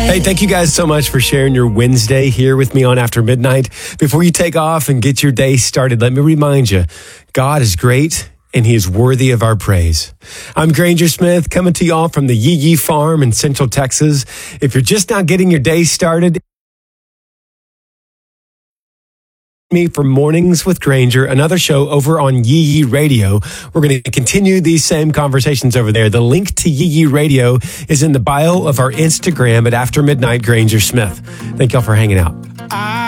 Hey, thank you guys so much for sharing your Wednesday here with me on After Midnight. Before you take off and get your day started, let me remind you, God is great and he is worthy of our praise. I'm Granger Smith coming to y'all from the Yee Yee Farm in Central Texas. If you're just now getting your day started, me for Mornings with Granger, another show over on Yee Yee Radio. We're going to continue these same conversations over there. The link to Yee Yee Radio is in the bio of our Instagram at After Midnight Granger Smith. Thank y'all for hanging out.